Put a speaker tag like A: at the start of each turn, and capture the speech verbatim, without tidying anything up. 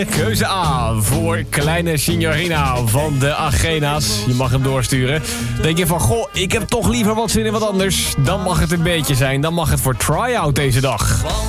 A: Keuze A voor kleine signorina van de Agena's. Je mag hem doorsturen. Denk je van, goh, ik heb toch liever wat zin in wat anders. Dan mag het een beetje zijn. Dan mag het voor try-out deze dag.